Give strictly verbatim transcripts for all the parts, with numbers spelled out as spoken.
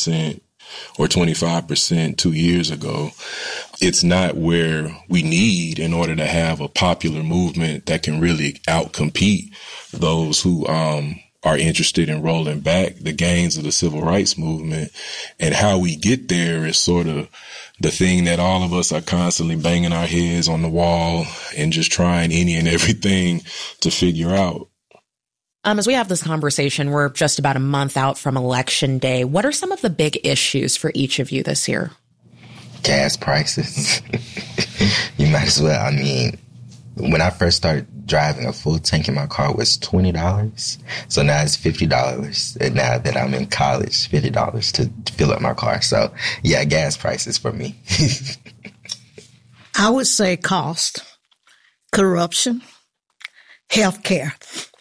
percent or twenty-five percent two years ago. It's not where we need in order to have a popular movement that can really outcompete those who um, are interested in rolling back the gains of the civil rights movement. And how we get there is sort of the thing that all of us are constantly banging our heads on the wall and just trying any and everything to figure out. Um, as we have this conversation, we're just about a month out from Election Day. What are some of the big issues for each of you this year? Gas prices. You might as well. I mean, when I first started driving, a full tank in my car was twenty dollars. So now it's fifty dollars. And now that I'm in college, fifty dollars to, to fill up my car. So, yeah, gas prices for me. I would say cost, corruption, healthcare.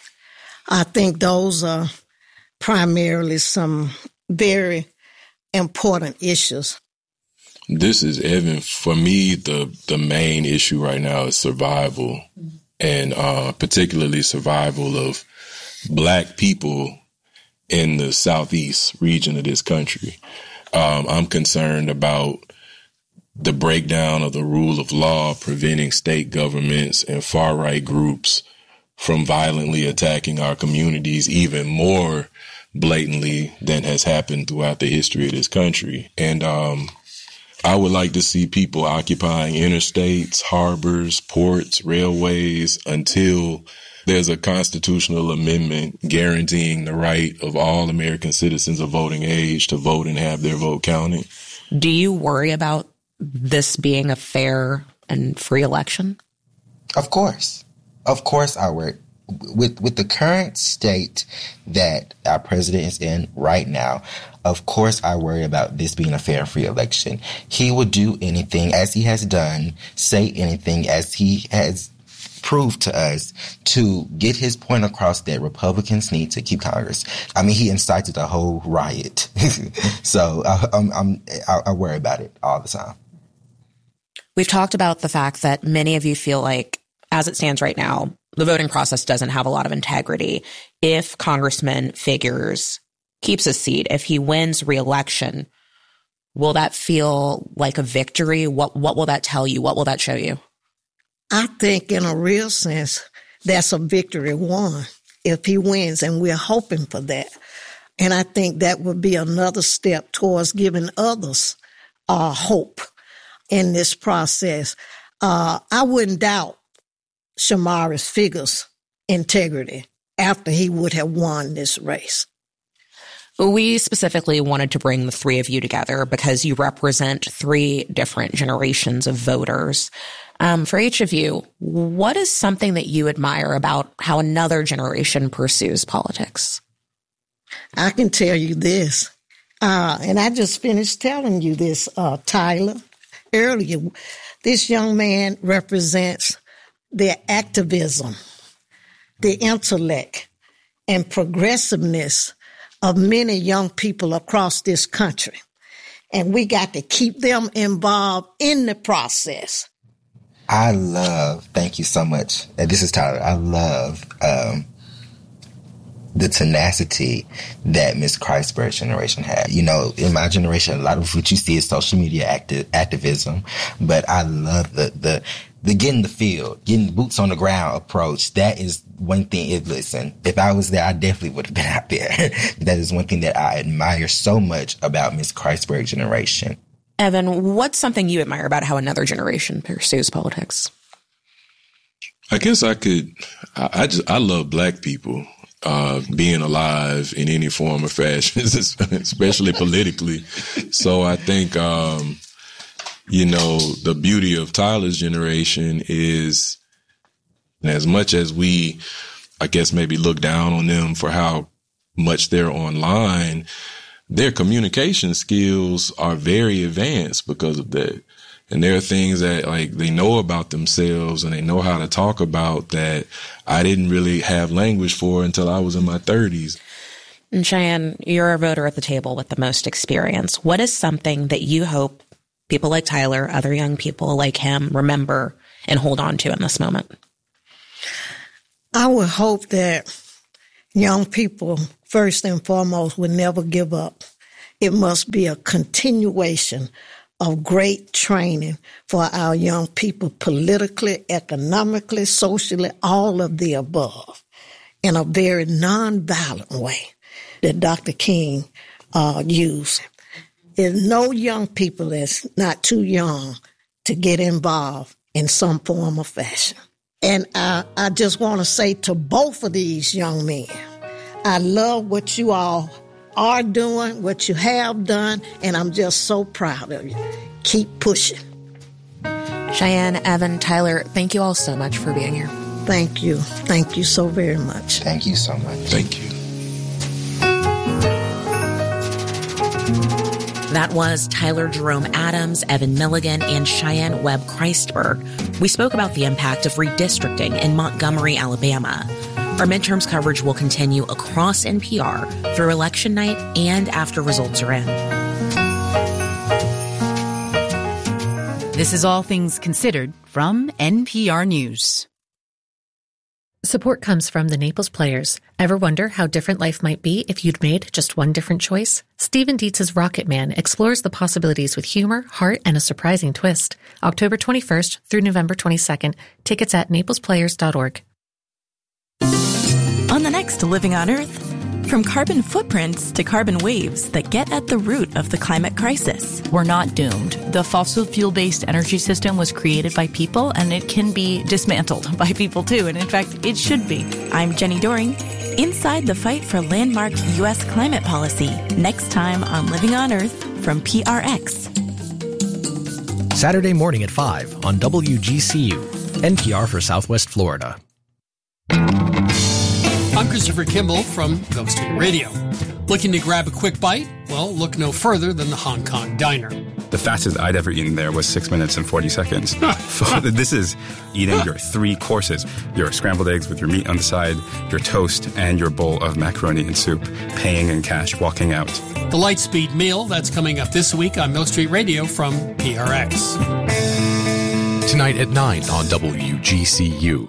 I think those are primarily some very important issues. This is Evan. For me, the, the main issue right now is survival, and uh, particularly survival of Black people in the southeast region of this country. Um, I'm concerned about the breakdown of the rule of law, preventing state governments and far-right groups from violently attacking our communities even more blatantly than has happened throughout the history of this country. And um, I would like to see people occupying interstates, harbors, ports, railways until there's a constitutional amendment guaranteeing the right of all American citizens of voting age to vote and have their vote counted. Do you worry about this being a fair and free election? Of course. Of course I worry. With with the current state that our president is in right now, of course I worry about this being a fair and free election. He will do anything, as he has done, say anything, as he has proved to us, to get his point across that Republicans need to keep Congress. I mean, he incited a whole riot. So I, I'm, I'm, I, I worry about it all the time. We've talked about the fact that many of you feel like, as it stands right now, the voting process doesn't have a lot of integrity. If Congressman Figures keeps his seat, if he wins re-election, will that feel like a victory? What what will that tell you? What will that show you? I think in a real sense, that's a victory won if he wins, and we're hoping for that. And I think that would be another step towards giving others uh, hope in this process. Uh, I wouldn't doubt Shamari's Figures' integrity after he would have won this race. We specifically wanted to bring the three of you together because you represent three different generations of voters. Um, for each of you, what is something that you admire about how another generation pursues politics? I can tell you this, uh, and I just finished telling you this, uh, Tyler, earlier. This young man represents the activism, the intellect, and progressiveness of many young people across this country. And we got to keep them involved in the process. I love, thank you so much. And this is Tyler. I love um, the tenacity that Miz Christberg's generation had. You know, in my generation, a lot of what you see is social media acti- activism, but I love the, the, the getting the field, getting boots on the ground approach. That is one thing. If, listen, if I was there, I definitely would have been out there. That is one thing that I admire so much about Miz Christberg's generation. Evan, what's something you admire about how another generation pursues politics? I guess I could, I, I just, I love Black people, uh, being alive in any form or fashion, especially politically. So I think, um, you know, the beauty of Tyler's generation is, as much as we, I guess, maybe look down on them for how much they're online, their communication skills are very advanced because of that. And there are things that, like, they know about themselves and they know how to talk about that I didn't really have language for until I was in my thirties. And Cheyenne, you're a voter at the table with the most experience. What is something that you hope people like Tyler, other young people like him, remember and hold on to in this moment? I would hope that young people, first and foremost, would never give up it must be a continuation of great training for our young people politically, economically, socially, all of the above, in a very nonviolent way that Doctor King uh, used. There's no young people that's not too young to get involved in some form or fashion. And I, I just want to say to both of these young men, I love what you all are doing, what you have done, and I'm just so proud of you. Keep pushing. Cheyenne, Evan, Tyler, thank you all so much for being here. Thank you. Thank you so very much. Thank you so much. Thank you. That was Tyler Jerome Adams, Evan Milligan, and Cheyenne Webb Christberg. We spoke about the impact of redistricting in Montgomery, Alabama. Our midterms coverage will continue across N P R through election night and after results are in. This is All Things Considered from N P R News. Support comes from the Naples Players. Ever wonder how different life might be if you'd made just one different choice? Stephen Dietz's Rocket Man explores the possibilities with humor, heart, and a surprising twist. October twenty-first through November twenty-second. Tickets at naples players dot org. On the next Living on Earth, from carbon footprints to carbon waves that get at the root of the climate crisis. We're not doomed. The fossil fuel-based energy system was created by people, and it can be dismantled by people too. And in fact, it should be. I'm Jenny Doring, inside the fight for landmark U S climate policy. Next time on Living on Earth from P R X. Saturday morning at five on W G C U, N P R for Southwest Florida. I'm Christopher Kimball from Gulf Street Radio. Looking to grab a quick bite? Well, look no further than the Hong Kong Diner. The fastest I'd ever eaten there was six minutes and forty seconds. This is eating your three courses, your scrambled eggs with your meat on the side, your toast, and your bowl of macaroni and soup, paying in cash, walking out. The Lightspeed Meal, that's coming up this week on Milk Street Radio from P R X. Tonight at nine on W G C U.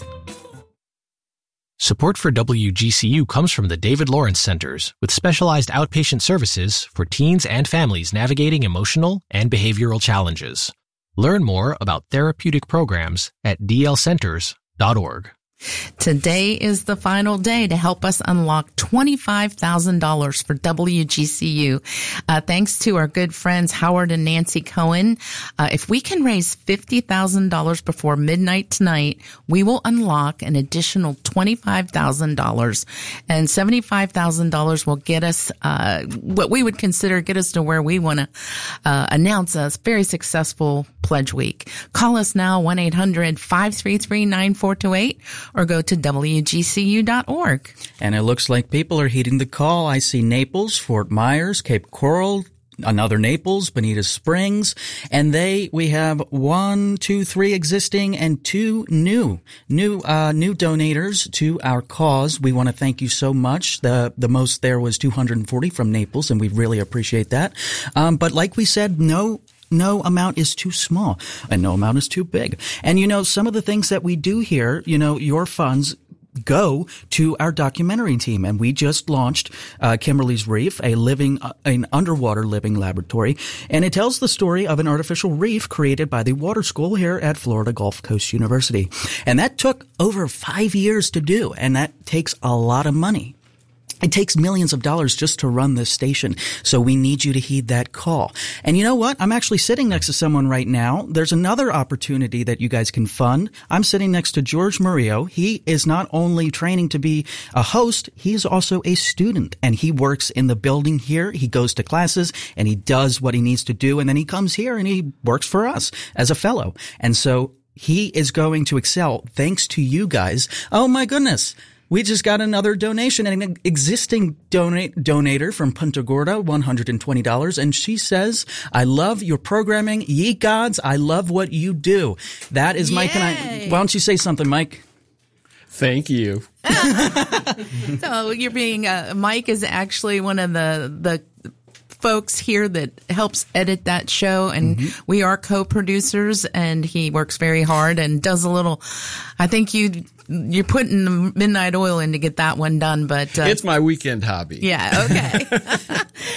Support for W G C U comes from the David Lawrence Centers, with specialized outpatient services for teens and families navigating emotional and behavioral challenges. Learn more about therapeutic programs at d l centers dot org. Today is the final day to help us unlock twenty-five thousand dollars for W G C U. Uh, thanks to our good friends Howard and Nancy Cohen. Uh, if we can raise fifty thousand dollars before midnight tonight, we will unlock an additional twenty-five thousand dollars. And seventy-five thousand dollars will get us uh, what we would consider get us to where we want to uh, announce a very successful Pledge Week. Call us now, one eight hundred five three three nine four two eight. Or go to W G C U dot org. And it looks like people are heeding the call. I see Naples, Fort Myers, Cape Coral, another Naples, Bonita Springs, and they, we have one, two, three existing and two new, new, uh, new donators to our cause. We want to thank you so much. The, the most there was two hundred forty from Naples, and we really appreciate that. Um, but like we said, no, No amount is too small and no amount is too big. And, you know, some of the things that we do here, you know, your funds go to our documentary team. And we just launched uh, Kimberly's Reef, a living, uh, an underwater living laboratory. And it tells the story of an artificial reef created by the water school here at Florida Gulf Coast University. And that took over five years to do. And that takes a lot of money. It takes millions of dollars just to run this station, so we need you to heed that call. And you know what? I'm actually sitting next to someone right now. There's another opportunity that you guys can fund. I'm sitting next to George Murillo. He is not only training to be a host, he's also a student, and he works in the building here. He goes to classes, and he does what he needs to do, and then he comes here and he works for us as a fellow. And so he is going to excel thanks to you guys. Oh, my goodness. We just got another donation, an existing donate, donator from Punta Gorda, one hundred twenty dollars. And she says, I love your programming. Ye gods, I love what you do. That is Yay. Mike and I. Why don't you say something, Mike? Thank you. So you're being, uh, Mike is actually one of the, the, folks here that helps edit that show, and mm-hmm. we are co-producers, and he works very hard and does a little, I think you, you're putting the midnight oil in to get that one done, but. Uh, it's my weekend hobby. Yeah, okay.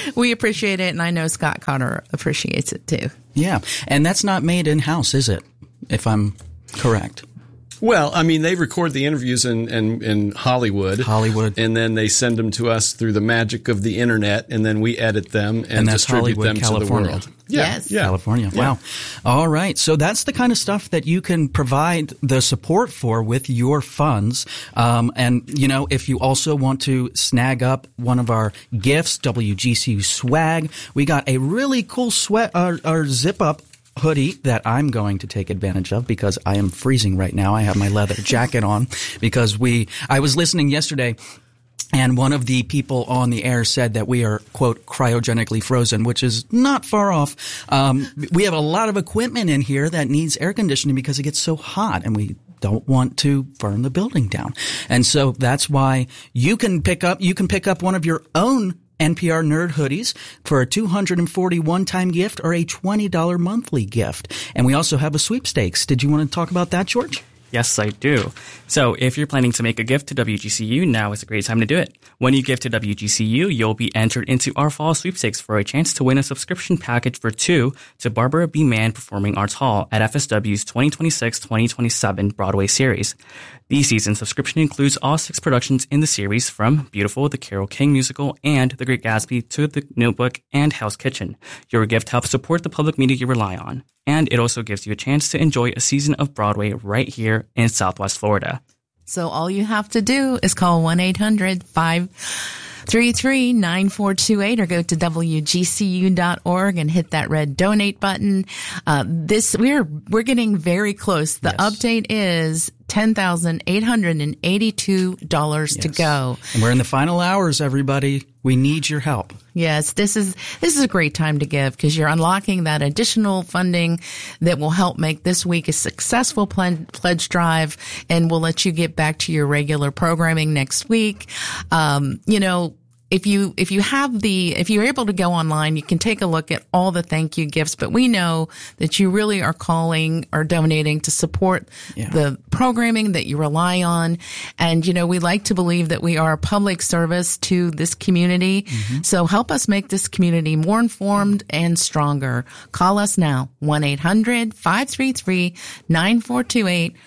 We appreciate it, and I know Scott Cotter appreciates it too. Yeah, and that's not made in-house, is it? If I'm correct. Well, I mean, they record the interviews in, in, in Hollywood. Hollywood. And then they send them to us through the magic of the internet, and then we edit them and, and that's distribute Hollywood, them California. to the world. Yeah, yes. Yeah. California. Yeah. Wow. All right. So that's the kind of stuff that you can provide the support for with your funds. Um, and, you know, if you also want to snag up one of our gifts, W G C U swag, we got a really cool sweat, uh, or zip up hoodie that I'm going to take advantage of because I am freezing right now. I have my leather jacket on because we, I was listening yesterday and one of the people on the air said that we are, quote, cryogenically frozen, which is not far off. Um, we have a lot of equipment in here that needs air conditioning because it gets so hot and we don't want to burn the building down. And so that's why you can pick up, you can pick up one of your own N P R Nerd hoodies for a two hundred forty one-time gift or a twenty dollars monthly gift. And we also have a sweepstakes. Did you want to talk about that, George? Yes, I do. So if you're planning to make a gift to W G C U, now is a great time to do it. When you give to W G C U, you'll be entered into our fall sweepstakes for a chance to win a subscription package for two to Barbara B. Mann Performing Arts Hall at F S W's twenty twenty-six twenty twenty-seven Broadway series. The season subscription includes all six productions in the series, from Beautiful, the Carole King musical, and The Great Gatsby to The Notebook and Hell's Kitchen. Your gift helps support the public media you rely on, and it also gives you a chance to enjoy a season of Broadway right here in Southwest Florida. So all you have to do is call one eight hundred five three three nine four two eight or go to W G C U dot org and hit that red donate button. Uh, this, we're, we're getting very close. The Yes. update is ten thousand eight hundred eighty-two dollars Yes. to go. And we're in the final hours, everybody. We need your help. Yes, this is this is a great time to give because you're unlocking that additional funding that will help make this week a successful ple- pledge drive, and will let you get back to your regular programming next week. Um, you know, if you if you have the if you're able to go online, you can take a look at all the thank you gifts. But we know that you really are calling or donating to support Yeah. the programming that you rely on. And, you know, we like to believe that we are a public service to this community. Mm-hmm. So help us make this community more informed and stronger. Call us now, one eight hundred five three three nine four two eight.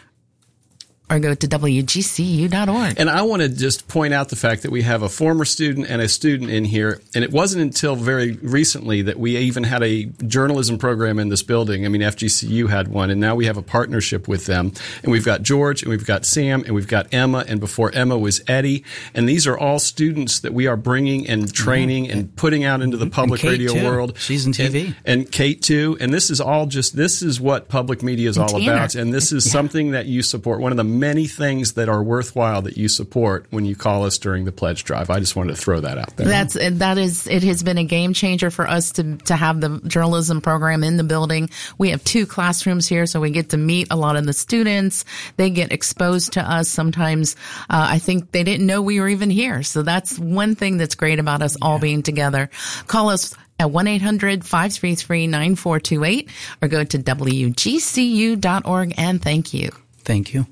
Or go to W G C U dot org. And I want to just point out the fact that we have a former student and a student in here. And it wasn't until very recently that we even had a journalism program in this building. I mean, F G C U had one, and now we have a partnership with them. And we've got George, and we've got Sam, and we've got Emma, and before Emma was Eddie. And these are all students that we are bringing and training mm-hmm. and putting out into the public and Kate radio too. world. She's in T V. And, and Kate, too. And this is all just, this is what public media is And all Tanner. about. And this is Yeah. something that you support. One of the many things that are worthwhile that you support when you call us during the pledge drive. I just wanted to throw that out there. That's that is it has been a game changer for us to to have the journalism program in the building. We have two classrooms here, so we get to meet a lot of the students. They get exposed to us. Sometimes uh, I think they didn't know we were even here. So that's one thing that's great about us all being together. Call us at one eight hundred five three three nine four two eight or go to W G C U dot org, and thank you. Thank you.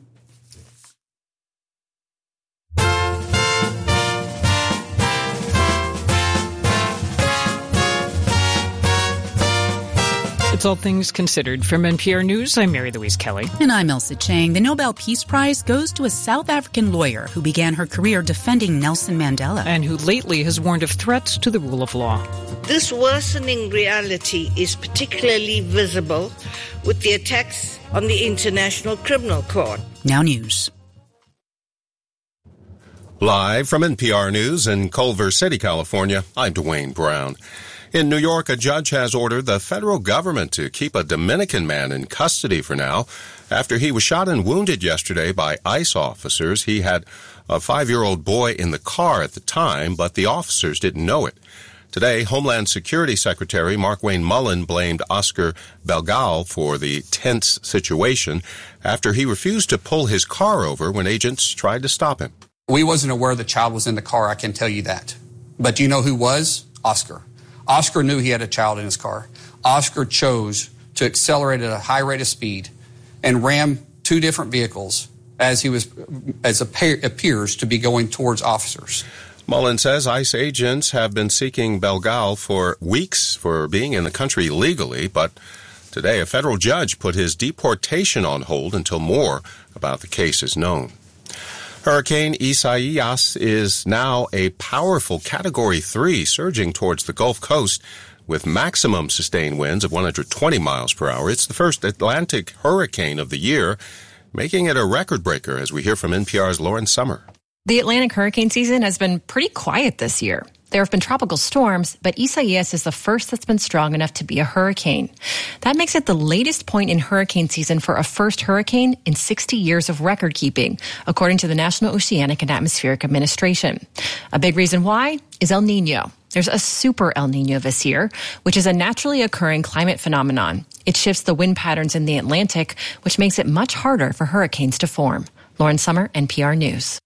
It's All Things Considered. From N P R News, I'm Mary Louise Kelly. And I'm Elsa Chang. The Nobel Peace Prize goes to a South African lawyer who began her career defending Nelson Mandela. And who lately has warned of threats to the rule of law. This worsening reality is particularly visible with the attacks on the International Criminal Court. Now News. Live from N P R News in Culver City, California, I'm Dwayne Brown. In New York, a judge has ordered the federal government to keep a Dominican man in custody for now after he was shot and wounded yesterday by ICE officers. He had a five-year-old boy in the car at the time, but the officers didn't know it. Today, Homeland Security Secretary Markwayne Mullin blamed Oscar Belgal for the tense situation after he refused to pull his car over when agents tried to stop him. We wasn't aware the child was in the car, I can tell you that. But do you know who was? Oscar. Oscar knew he had a child in his car. Oscar chose to accelerate at a high rate of speed and ram two different vehicles as he was, as appears to be going towards officers. Mullen says ICE agents have been seeking Belgal for weeks for being in the country illegally, but today a federal judge put his deportation on hold until more about the case is known. Hurricane Isaias is now a powerful Category three, surging towards the Gulf Coast with maximum sustained winds of one hundred twenty miles per hour. It's the first Atlantic hurricane of the year, making it a record breaker, as we hear from N P R's Lauren Summer. The Atlantic hurricane season has been pretty quiet this year. There have been tropical storms, but Isaias is the first that's been strong enough to be a hurricane. That makes it the latest point in hurricane season for a first hurricane in sixty years of record keeping, according to the National Oceanic and Atmospheric Administration. A big reason why is El Nino. There's a super El Nino this year, which is a naturally occurring climate phenomenon. It shifts the wind patterns in the Atlantic, which makes it much harder for hurricanes to form. Lauren Summer, N P R News.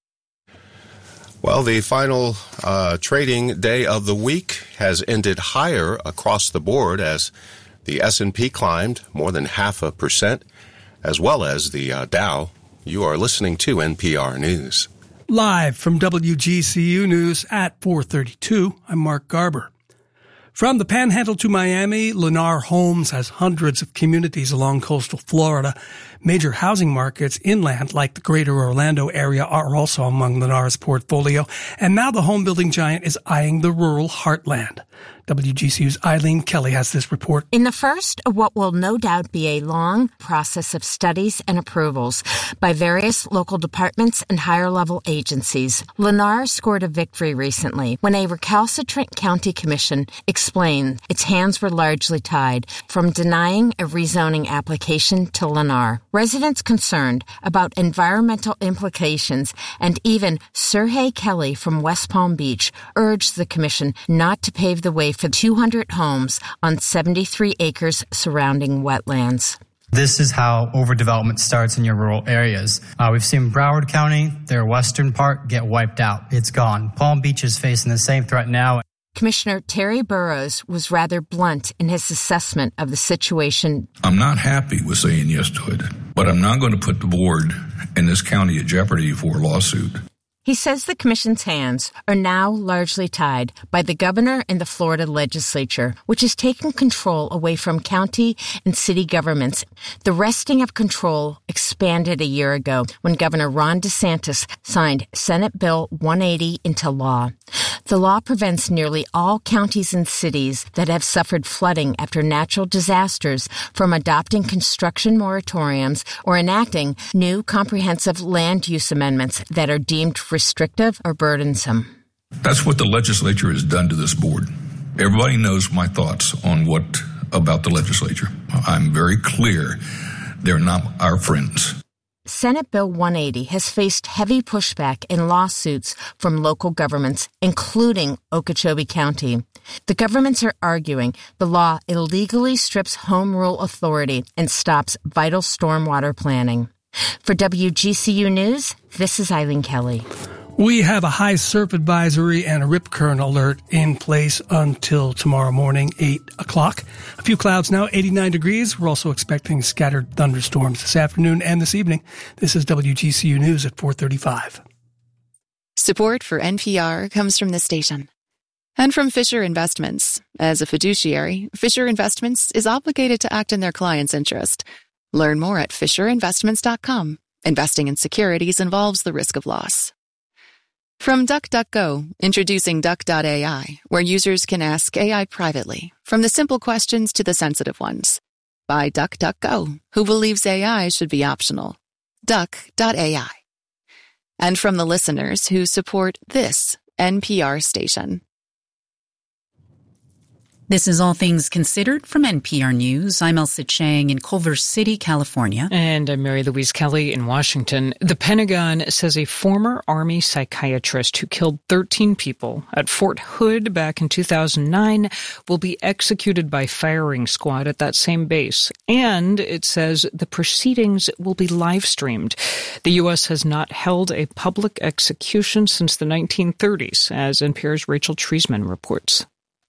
Well, the final uh, trading day of the week has ended higher across the board as the S and P climbed more than half a percent, as well as the uh, Dow. You are listening to N P R News. Live from W G C U News at four thirty-two, I'm Mark Garber. From the Panhandle to Miami, Lennar Homes has hundreds of communities along coastal Florida. Major housing markets inland, like the greater Orlando area, are also among Lennar's portfolio. And now the home building giant is eyeing the rural heartland. W G C U's Eileen Kelly has this report. In the first of what will no doubt be a long process of studies and approvals by various local departments and higher-level agencies, Lennar scored a victory recently when a recalcitrant county commission explained its hands were largely tied from denying a rezoning application to Lennar. Residents concerned about environmental implications and even Sergey Kelly from West Palm Beach urged the commission not to pave the way for two hundred homes on seventy-three acres surrounding wetlands. This is how overdevelopment starts in your rural areas. Uh, we've seen Broward County, their western part, get wiped out. It's gone. Palm Beach is facing the same threat now. Commissioner Terry Burrows was rather blunt in his assessment of the situation. I'm not happy with saying yes to it, but I'm not going to put the board and this county at jeopardy for a lawsuit. He says the commission's hands are now largely tied by the governor and the Florida legislature, which has taken control away from county and city governments. The wresting of control expanded a year ago when Governor Ron DeSantis signed Senate Bill one eighty into law. The law prevents nearly all counties and cities that have suffered flooding after natural disasters from adopting construction moratoriums or enacting new comprehensive land use amendments that are deemed restrictive or burdensome. That's what the legislature has done to this board. Everybody knows my thoughts on what about the legislature. I'm very clear they're not our friends. Senate Bill one eighty has faced heavy pushback and lawsuits from local governments, including Okeechobee County. The governments are arguing the law illegally strips home rule authority and stops vital stormwater planning. For W G C U News, this is Eileen Kelly. We have a high surf advisory and a rip current alert in place until tomorrow morning, eight o'clock. A few clouds now, eighty-nine degrees. We're also expecting scattered thunderstorms this afternoon and this evening. This is W G C U News at four thirty-five. Support for N P R comes from this station and from Fisher Investments. As a fiduciary, Fisher Investments is obligated to act in their client's interest. Learn more at fisher investments dot com. Investing in securities involves the risk of loss. From DuckDuckGo, introducing Duck dot A I, where users can ask A I privately, from the simple questions to the sensitive ones. By DuckDuckGo, who believes A I should be optional. Duck dot A I. And from the listeners who support this N P R station. This is All Things Considered from N P R News. I'm Elsa Chang in Culver City, California. And I'm Mary Louise Kelly in Washington. The Pentagon says a former Army psychiatrist who killed thirteen people at Fort Hood back in two thousand nine will be executed by firing squad at that same base. And it says the proceedings will be live streamed. The U S has not held a public execution since the nineteen thirties, as N P R's Rachel Treisman reports.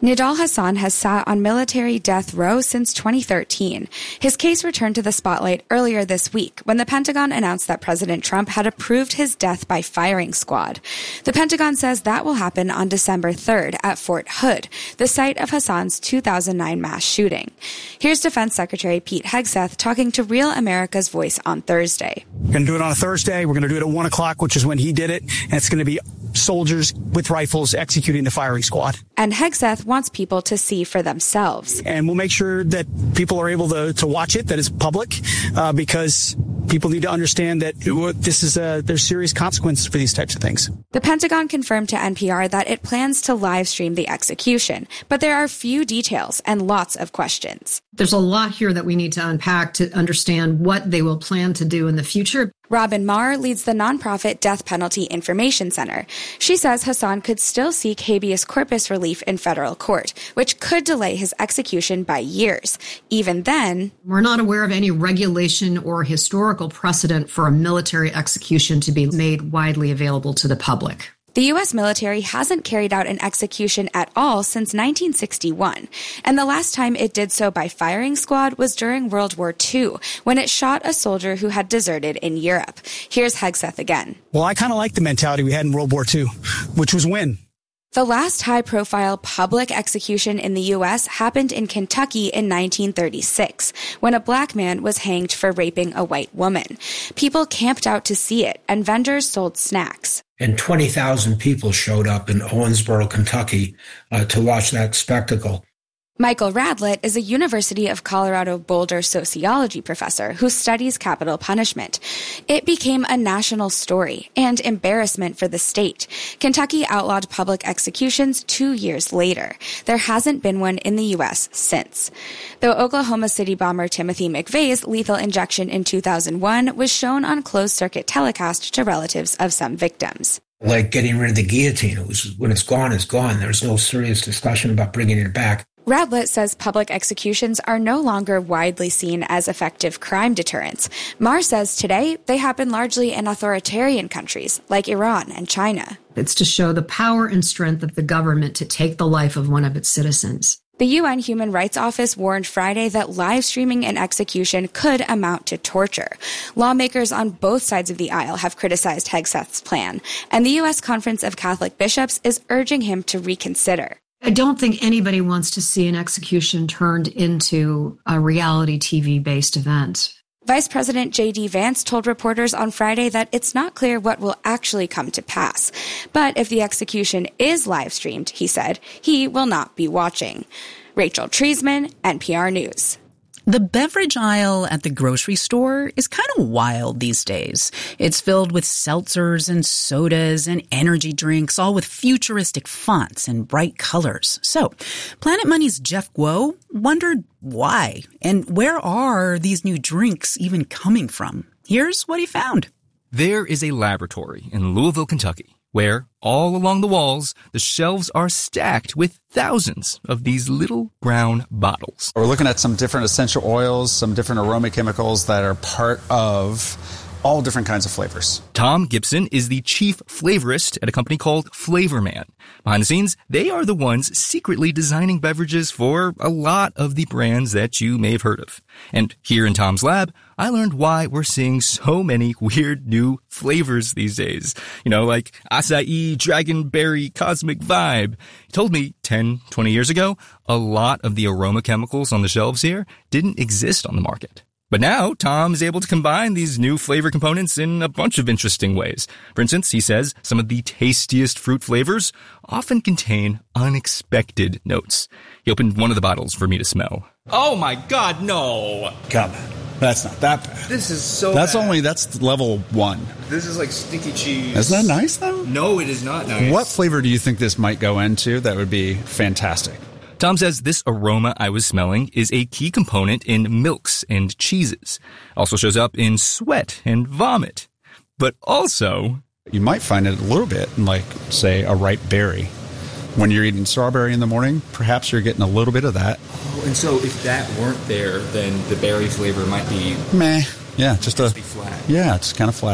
Nidal Hasan has sat on military death row since twenty thirteen. His case returned to the spotlight earlier this week when the Pentagon announced that President Trump had approved his death by firing squad. The Pentagon says that will happen on December third at Fort Hood, the site of Hasan's two thousand nine mass shooting. Here's Defense Secretary Pete Hegseth talking to Real America's Voice on Thursday. We're going to do it on a Thursday. We're going to do it at one o'clock, which is when he did it. And it's going to be soldiers with rifles executing the firing squad. And Hegseth wants people to see for themselves. And we'll make sure that people are able to, to watch it, that it's public, uh, because people need to understand that this is a, there's serious consequences for these types of things. The Pentagon confirmed to N P R that it plans to live stream the execution, but there are few details and lots of questions. There's a lot here that we need to unpack to understand what they will plan to do in the future. Robin Marr leads the nonprofit Death Penalty Information Center. She says Hasan could still seek habeas corpus relief in federal court, which could delay his execution by years. Even then, we're not aware of any regulation or historical precedent for a military execution to be made widely available to the public. The U S military hasn't carried out an execution at all since nineteen sixty-one, and the last time it did so by firing squad was during World War Two, when it shot a soldier who had deserted in Europe. Here's Hegseth again. Well, I kind of like the mentality we had in World War Two, which was win. The last high-profile public execution in the U S happened in Kentucky in nineteen thirty-six, when a black man was hanged for raping a white woman. People camped out to see it, and vendors sold snacks. And twenty thousand people showed up in Owensboro, Kentucky, uh, to watch that spectacle. Michael Radlett is a University of Colorado Boulder sociology professor who studies capital punishment. It became a national story and embarrassment for the state. Kentucky outlawed public executions two years later. There hasn't been one in the U S since. Though Oklahoma City bomber Timothy McVeigh's lethal injection in two thousand one was shown on closed-circuit telecast to relatives of some victims. Like getting rid of the guillotine. It was, when it's gone, it's gone. There's no serious discussion about bringing it back. Radlett says public executions are no longer widely seen as effective crime deterrents. Marr says today they happen largely in authoritarian countries like Iran and China. It's to show the power and strength of the government to take the life of one of its citizens. The U N Human Rights Office warned Friday that live streaming an execution could amount to torture. Lawmakers on both sides of the aisle have criticized Hegseth's plan, and the U S Conference of Catholic Bishops is urging him to reconsider. I don't think anybody wants to see an execution turned into a reality T V-based event. Vice President J D Vance told reporters on Friday that it's not clear what will actually come to pass. But if the execution is live-streamed, he said, he will not be watching. Rachel Treisman, N P R News. The beverage aisle at the grocery store is kind of wild these days. It's filled with seltzers and sodas and energy drinks, all with futuristic fonts and bright colors. So, Planet Money's Jeff Guo wondered why and where are these new drinks even coming from? Here's what he found. There is a laboratory in Louisville, Kentucky, where all along the walls, the shelves are stacked with thousands of these little brown bottles. We're looking at some different essential oils, some different aroma chemicals that are part of all different kinds of flavors. Tom Gibson is the chief flavorist at a company called Flavorman. Behind the scenes, they are the ones secretly designing beverages for a lot of the brands that you may have heard of. And here in Tom's lab, I learned why we're seeing so many weird new flavors these days. You know, like acai, dragonberry, cosmic vibe. He told me ten, twenty years ago, a lot of the aroma chemicals on the shelves here didn't exist on the market. But now, Tom is able to combine these new flavor components in a bunch of interesting ways. For instance, he says some of the tastiest fruit flavors often contain unexpected notes. He opened one of the bottles for me to smell. Oh my God, no! Come on. That's not that bad. This is so That's bad. only, that's level one. This is like stinky cheese. Isn't that nice, though? No, it is not nice. What flavor do you think this might go into that would be fantastic? Tom says this aroma I was smelling is a key component in milks and cheeses. Also shows up in sweat and vomit. But also, you might find it a little bit in, like, say, a ripe berry. When you're eating strawberry in the morning, perhaps you're getting a little bit of that. Oh, and so if that weren't there, then the berry flavor might be... Meh. Yeah, just, just a... be flat. Yeah, it's kind of flat.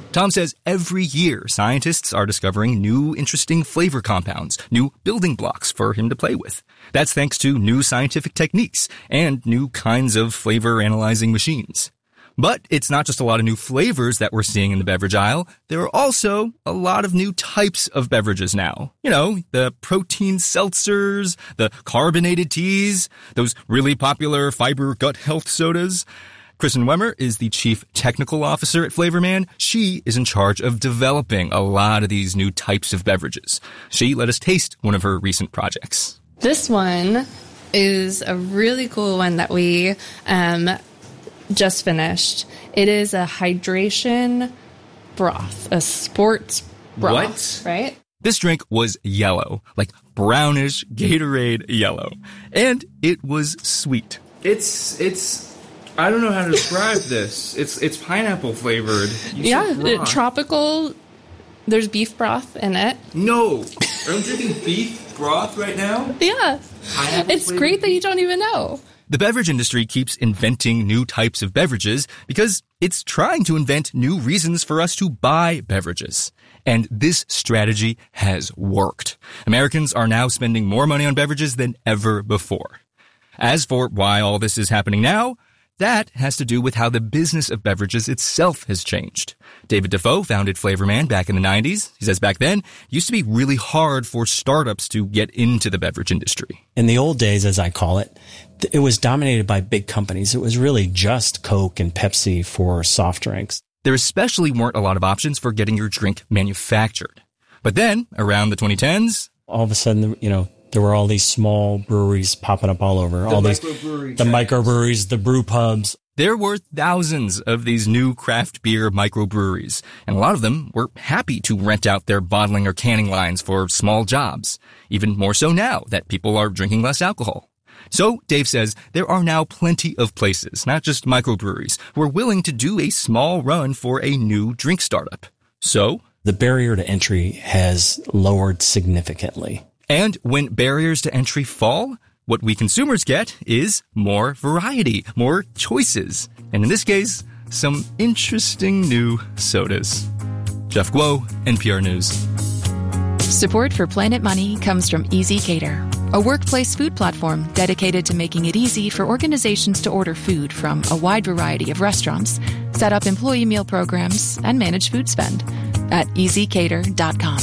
Tom says every year scientists are discovering new interesting flavor compounds, new building blocks for him to play with. That's thanks to new scientific techniques and new kinds of flavor analyzing machines. But it's not just a lot of new flavors that we're seeing in the beverage aisle. There are also a lot of new types of beverages now. You know, the protein seltzers, the carbonated teas, those really popular fiber gut health sodas. Kristen Wemmer is the Chief Technical Officer at Flavorman. She is in charge of developing a lot of these new types of beverages. She let us taste one of her recent projects. This one is a really cool one that we um, just finished. It is a hydration broth, a sports broth, What? right? This drink was yellow, like brownish Gatorade yellow. And it was sweet. It's it's. I don't know how to describe this. It's it's pineapple flavored. You Yeah, said uh, broth. tropical. There's beef broth in it. No, I'm drinking beef broth right now. Yeah, Pineapple it's flavored great that you don't even know. The beverage industry keeps inventing new types of beverages because it's trying to invent new reasons for us to buy beverages. And this strategy has worked. Americans are now spending more money on beverages than ever before. As for why all this is happening now, that has to do with how the business of beverages itself has changed. David Defoe founded Flavorman back in the nineties. He says back then, it used to be really hard for startups to get into the beverage industry. In the old days, as I call it, it was dominated by big companies. It was really just Coke and Pepsi for soft drinks. There especially weren't a lot of options for getting your drink manufactured. But then, around the twenty tens... all of a sudden, you know, there were all these small breweries popping up all over. The all these, microbrewery the types. microbreweries, the brew pubs. There were thousands of these new craft beer microbreweries, and a lot of them were happy to rent out their bottling or canning lines for small jobs, even more so now that people are drinking less alcohol. So, Dave says, there are now plenty of places, not just microbreweries, who are willing to do a small run for a new drink startup. So, the barrier to entry has lowered significantly. And when barriers to entry fall, what we consumers get is more variety, more choices, and in this case, some interesting new sodas. Jeff Guo, N P R News. Support for Planet Money comes from Easy Cater, a workplace food platform dedicated to making it easy for organizations to order food from a wide variety of restaurants, set up employee meal programs, and manage food spend at easy cater dot com.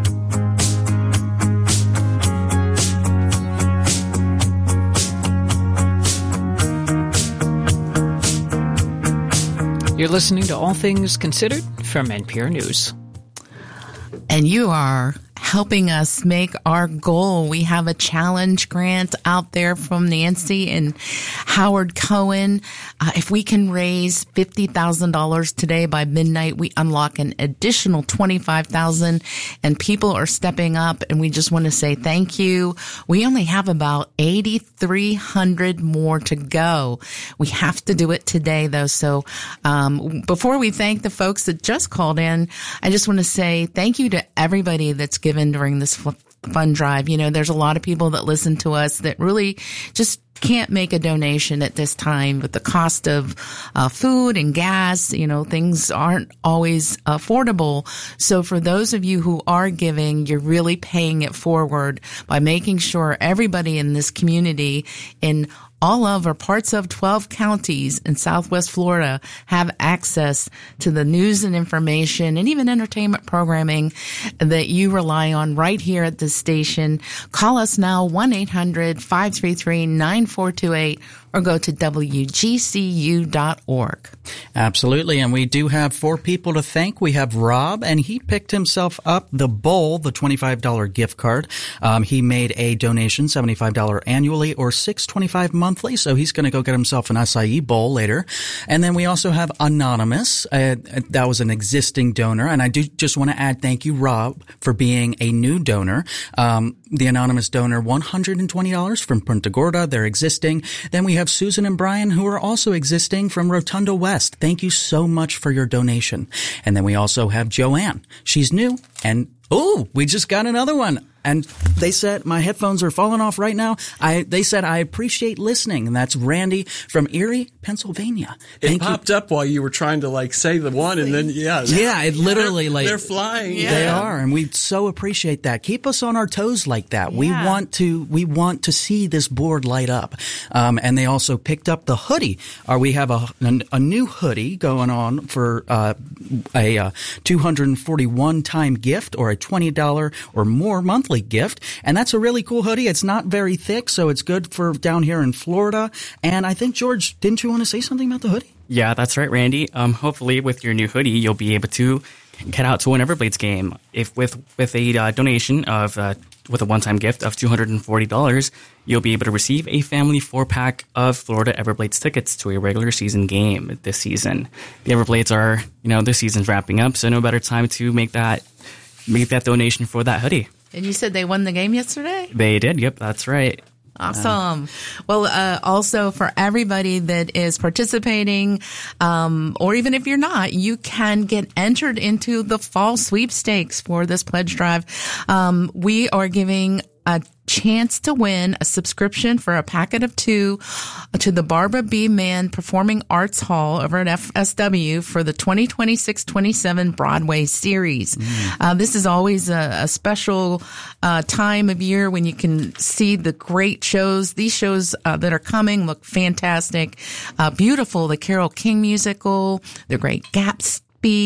You're listening to All Things Considered from N P R News. And you are helping us make our goal. We have a challenge grant out there from Nancy and Howard Cohen. Uh, if we can raise fifty thousand dollars today by midnight, we unlock an additional twenty-five thousand dollars, and people are stepping up, and we just want to say thank you. We only have about eight thousand three hundred more to go. We have to do it today, though. So um, before we thank the folks that just called in, I just want to say thank you to everybody that's given during this fund drive. You know, there's a lot of people that listen to us that really just can't make a donation at this time with the cost of uh, food and gas. You know, things aren't always affordable. So for those of you who are giving, you're really paying it forward by making sure everybody in this community in all of or parts of twelve counties in Southwest Florida have access to the news and information and even entertainment programming that you rely on right here at this station. Call us now, one eight hundred five three three nine four two eight, or go to W G C U dot org. Absolutely. And we do have four people to thank. We have Rob, and he picked himself up the bowl, the twenty-five dollars gift card. Um, he made a donation, seventy-five dollars annually or six dollars and twenty-five cents monthly. So he's going to go get himself an acai bowl later. And then we also have Anonymous. Uh, that was an existing donor. And I do just want to add thank you, Rob, for being a new donor. Um, the anonymous donor, one hundred twenty dollars from Punta Gorda. They're existing. Then we have Susan and Brian, who are also existing from Rotunda West. Thank you so much for your donation. And then we also have Joanne. She's new and Oh, we just got another one. And they said, my headphones are falling off right now. I They said, I appreciate listening. And that's Randy from Erie, Pennsylvania. Thank it popped you. up while you were trying to, like, say the one, and then, yeah. Yeah, it literally, they're, like... They're flying. Yeah. They are, and we so appreciate that. Keep us on our toes like that. Yeah. We want to we want to see this board light up. Um, and they also picked up the hoodie. Uh, we have a, a, a new hoodie going on for uh, a uh, two hundred forty-one time gift or a twenty dollars or more monthly gift, and that's a really cool hoodie. It's not very thick, so it's good for down here in Florida. And I think, George, didn't you want to say something about the hoodie? Yeah, that's right, Randy. Um, hopefully, with your new hoodie, you'll be able to get out to an Everblades game. If with with a uh, donation of uh, with a one-time gift of two hundred forty dollars, you'll be able to receive a family four-pack of Florida Everblades tickets to a regular season game this season. The Everblades are, you know, this season's wrapping up, so no better time to make that make that donation for that hoodie. And you said they won the game yesterday? They did. Yep, that's right. Awesome. Well, uh, also for everybody that is participating, um, or even if you're not, you can get entered into the fall sweepstakes for this pledge drive. Um, we are giving a chance to win a subscription for a packet of two to the Barbara B. Mann Performing Arts Hall over at F S W for the twenty twenty-six twenty-seven Broadway series. Mm. Uh, this is always a, a special uh, time of year when you can see the great shows. These shows uh, that are coming look fantastic, uh, beautiful. The Carole King musical, The Great Gatsby,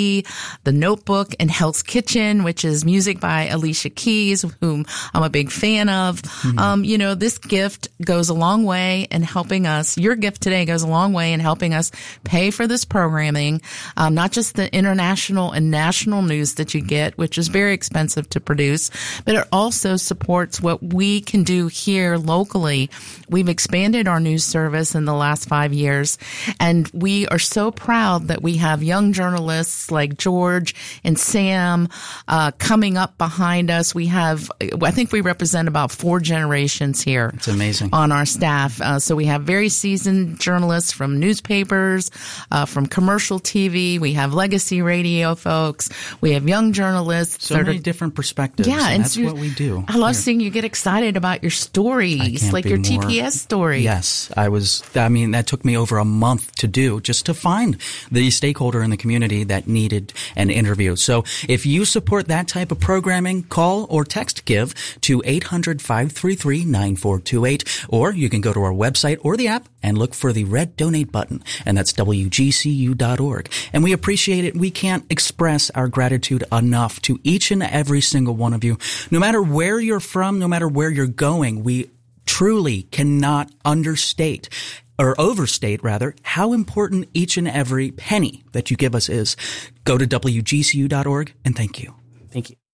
The Notebook, and Hell's Kitchen, which is music by Alicia Keys, whom I'm a big fan of. Mm-hmm. Um, you know, this gift goes a long way in helping us. Your gift today goes a long way in helping us pay for this programming, um, not just the international and national news that you get, which is very expensive to produce, but it also supports what we can do here locally. We've expanded our news service in the last five years, and we are so proud that we have young journalists like George and Sam uh, coming up behind us. We have, I think we represent about four generations here. It's amazing. On our staff. Uh, so we have very seasoned journalists from newspapers, uh, from commercial T V. We have legacy radio folks. We have young journalists. So many are, different perspectives. Yeah, and, and that's so what we do. I love here. seeing you get excited about your stories, like your T P S story. Yes, I was, I mean, that took me over a month to do, just to find the stakeholder in the community that that needed an interview. So if you support that type of programming, call or text GIVE to eight hundred, five three three, nine four two eight, or you can go to our website or the app and look for the red donate button, and that's W G C U dot org. And we appreciate it. We can't express our gratitude enough to each and every single one of you. No matter where you're from, no matter where you're going, we truly cannot understate or overstate, rather, how important each and every penny that you give us is. Go to W G C U dot org, and thank you. Thank you.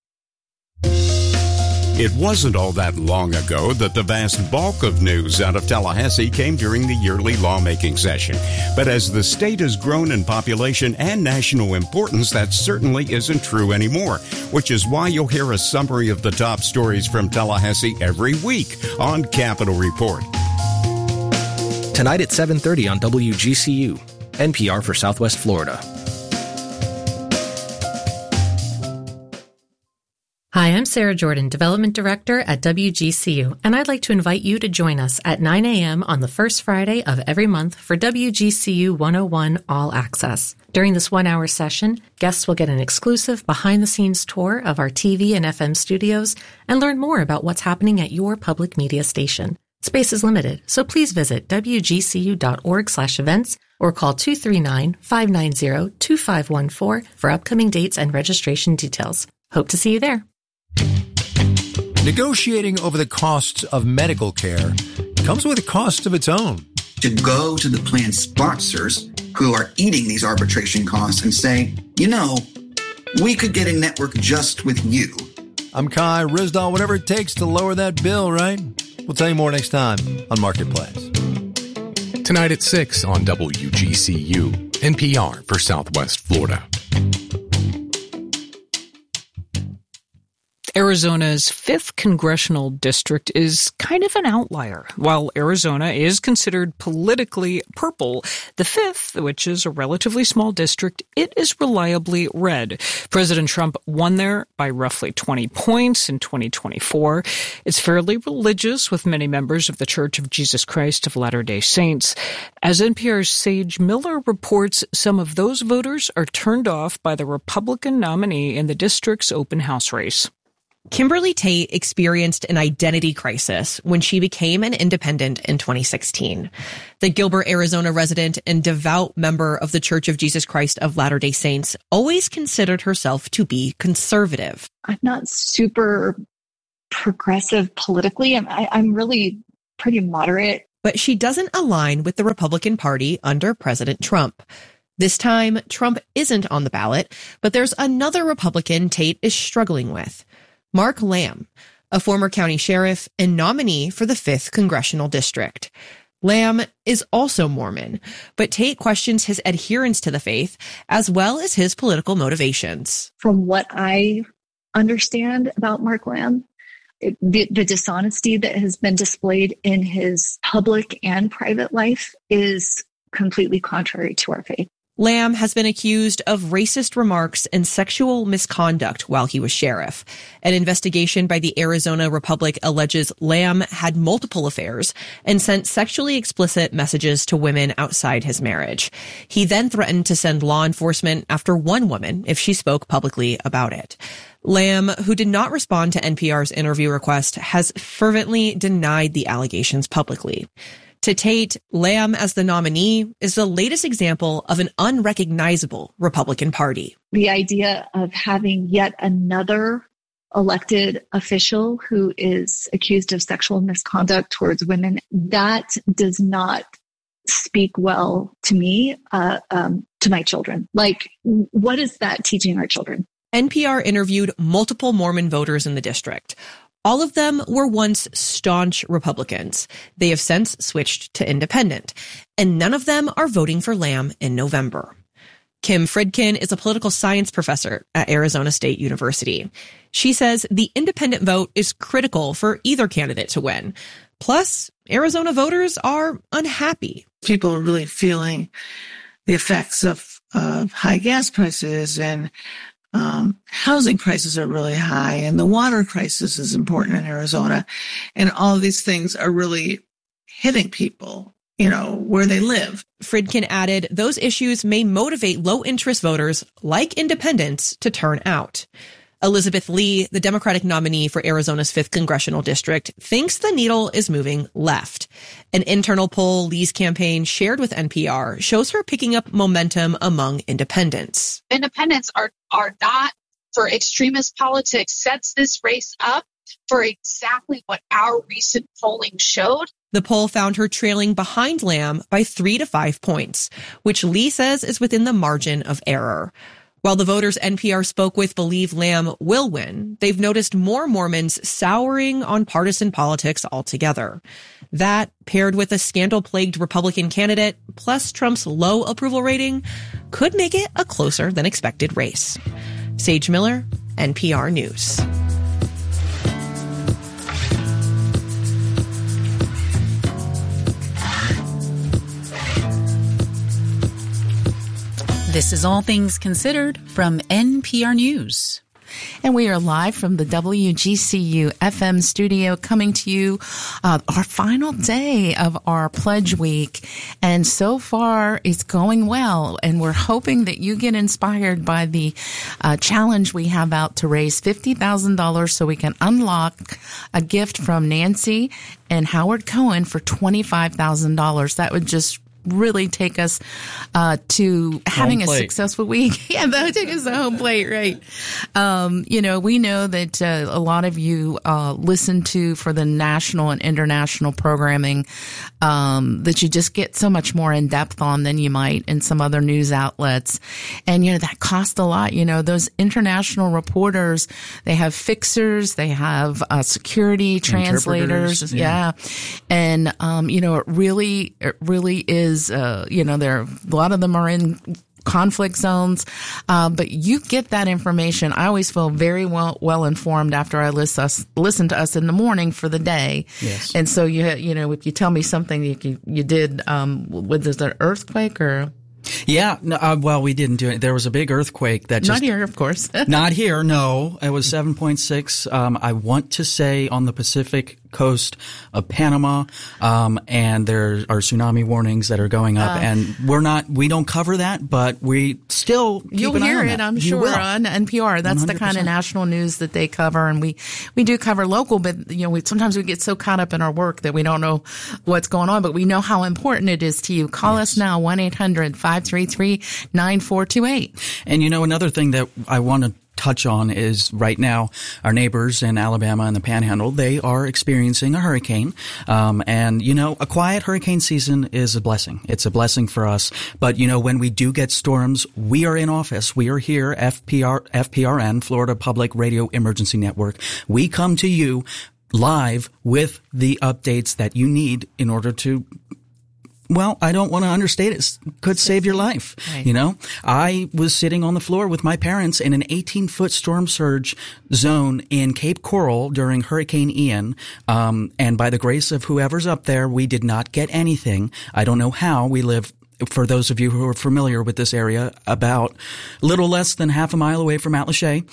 It wasn't all that long ago that the vast bulk of news out of Tallahassee came during the yearly lawmaking session. But as the state has grown in population and national importance, that certainly isn't true anymore, which is why you'll hear a summary of the top stories from Tallahassee every week on Capitol Report. Tonight at seven thirty on W G C U, N P R for Southwest Florida. Hi, I'm Sarah Jordan, Development Director at W G C U, and I'd like to invite you to join us at nine a.m. on the first Friday of every month for W G C U one oh one All Access. During this one-hour session, guests will get an exclusive behind-the-scenes tour of our T V and F M studios and learn more about what's happening at your public media station. Space is limited, so please visit W G C U dot org slash events or call two three nine, five nine zero, two five one four for upcoming dates and registration details. Hope to see you there. Negotiating over the costs of medical care comes with a cost of its own. To go to the plan sponsors who are eating these arbitration costs and say, you know, we could get a network just with you. I'm Kai Rizdal, whatever it takes to lower that bill, right? We'll tell you more next time on Marketplace. Tonight at six on W G C U, N P R for Southwest Florida. Arizona's fifth congressional district is kind of an outlier. While Arizona is considered politically purple, the fifth, which is a relatively small district, it is reliably red. President Trump won there by roughly twenty points in twenty twenty-four. It's fairly religious, with many members of the Church of Jesus Christ of Latter-day Saints. As N P R's Sage Miller reports, some of those voters are turned off by the Republican nominee in the district's open house race. Kimberly Tate experienced an identity crisis when she became an independent in twenty sixteen. The Gilbert, Arizona resident and devout member of the Church of Jesus Christ of Latter-day Saints always considered herself to be conservative. I'm not super progressive politically. I'm, I, I'm really pretty moderate. But she doesn't align with the Republican Party under President Trump. This time, Trump isn't on the ballot, but there's another Republican Tate is struggling with. Mark Lamb, a former county sheriff and nominee for the fifth Congressional District. Lamb is also Mormon, but Tate questions his adherence to the faith as well as his political motivations. From what I understand about Mark Lamb, it, the, the dishonesty that has been displayed in his public and private life is completely contrary to our faith. Lamb has been accused of racist remarks and sexual misconduct while he was sheriff. An investigation by the Arizona Republic alleges Lamb had multiple affairs and sent sexually explicit messages to women outside his marriage. He then threatened to send law enforcement after one woman if she spoke publicly about it. Lamb, who did not respond to N P R's interview request, has fervently denied the allegations publicly. To Tate, Lamb as the nominee is the latest example of an unrecognizable Republican Party. The idea of having yet another elected official who is accused of sexual misconduct towards women, that does not speak well to me, uh, um, to my children. Like, what is that teaching our children? N P R interviewed multiple Mormon voters in the district. All of them were once staunch Republicans. They have since switched to independent, and none of them are voting for Lamb in November. Kim Fridkin is a political science professor at Arizona State University. She says the independent vote is critical for either candidate to win. Plus, Arizona voters are unhappy. People are really feeling the effects of uh, high gas prices, and Um, housing prices are really high, and the water crisis is important in Arizona. And all of these things are really hitting people, you know, where they live. Fridkin added those issues may motivate low-interest voters like independents to turn out. Elizabeth Lee, the Democratic nominee for Arizona's fifth Congressional District, thinks the needle is moving left. An internal poll Lee's campaign shared with N P R shows her picking up momentum among independents. Independents are, are not for extremist politics, sets this race up for exactly what our recent polling showed. The poll found her trailing behind Lamb by three to five points, which Lee says is within the margin of error. While the voters N P R spoke with believe Lamb will win, they've noticed more Mormons souring on partisan politics altogether. That, paired with a scandal-plagued Republican candidate, plus Trump's low approval rating, could make it a closer than expected race. Sage Miller, N P R News. This is All Things Considered from N P R News. And we are live from the W G C U F M studio, coming to you uh, our final day of our pledge week. And so far it's going well. And we're hoping that you get inspired by the uh, challenge we have out to raise fifty thousand dollars so we can unlock a gift from Nancy and Howard Cohen for twenty-five thousand dollars. That would just really take us uh to having a successful week. Yeah, that would take us to home plate, right? Um, you know, we know that uh, a lot of you uh listen to for the national and international programming um that you just get so much more in depth on than you might in some other news outlets. And you know, that costs a lot. You know, those international reporters, they have fixers, they have uh security translators, yeah. yeah. And um, you know, it really it really is Is, uh, you know, there, a lot of them are in conflict zones. Uh, but you get that information. I always feel very well, well informed after I listen, us, listen to us in the morning for the day. Yes. And so you, you know, if you tell me something you, you, you did, um, was it an earthquake or? Yeah, no, uh, well, we didn't do it. There was a big earthquake that just... Not here, of course. Not here, no. It was seven point six. Um, I want to say on the Pacific coast of Panama, um, and there are tsunami warnings that are going up, Uh, and we're not, we don't cover that, but we still keep You'll an eye hear on it, that. I'm You sure, will. on N P R. That's the kind of national news that they cover, and we we do cover local, but you know, we, sometimes we get so caught up in our work that we don't know what's going on, but we know how important it is to you. Call us now, one eight hundred five three three nine four two eight. And you know, another thing that I want to touch on is right now our neighbors in Alabama and the Panhandle, they are experiencing a hurricane. Um, and, you know, a quiet hurricane season is a blessing. It's a blessing for us. But, you know, when we do get storms, we are in office. We are here, F P R, F P R N, Florida Public Radio Emergency Network. We come to you live with the updates that you need in order to, well, I don't want to understate it. Could save your life. Right. You know, I was sitting on the floor with my parents in an eighteen foot storm surge zone in Cape Coral during Hurricane Ian. Um, and by the grace of whoever's up there, we did not get anything. I don't know how. We live, for those of you who are familiar with this area, about a little less than half a mile away from Atlashay.